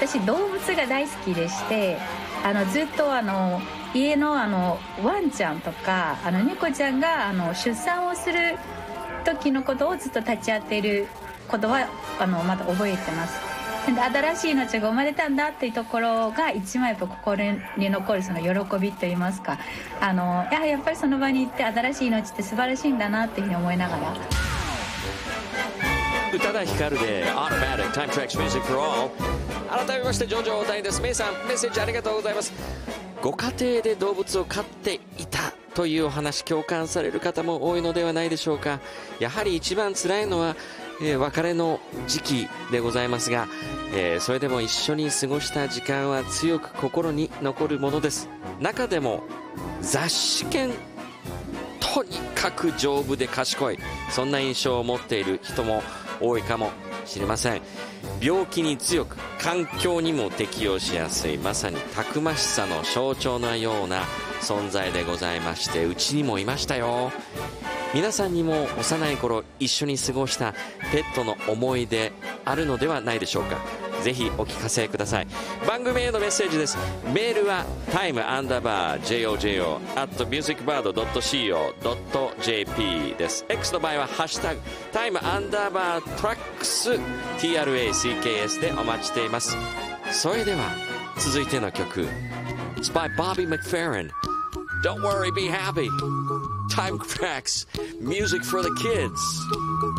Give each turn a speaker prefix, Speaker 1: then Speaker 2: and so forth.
Speaker 1: 私動物が大好きでして、ずっと家のワンちゃんとか猫ちゃんが出産をする時のことをずっと立ち会っていることはまだ覚えてます。で新しい命が生まれたんだっていうところが一番やっぱ心に残るその喜びといいますか、やっぱりその場に行って新しい命って素晴らしいんだなっていうふうに思いながら。
Speaker 2: 宇多田ヒカルで Automatic Time Tracks Music for All。 改めましてジョジョ大谷です。メイさんメッセージありがとうございます。ご家庭で動物を飼っていたというお話、共感される方も多いのではないでしょうか。やはり一番辛いのは、別れの時期でございますが、それでも一緒に過ごした時間は強く心に残るものです。中でも雑種犬、とにかく丈夫で賢い、そんな印象を持っている人も多いかもしれません。病気に強く環境にも適応しやすい、まさにたくましさの象徴のような存在でございまして、うちにもいましたよ。皆さんにも幼い頃一緒に過ごしたペットの思い出あるのではないでしょうか。ぜひお聞かせください。番組へのメッセージです。メールは time_jojo@musicbird.co.jp です。 X の場合はハッシュタグ time_tracks TRACKS でお待ちしています。それでは続いての曲、 It's by Bobby McFerrin。 Don't worry, be happy. Time Tracks Music for the Kids。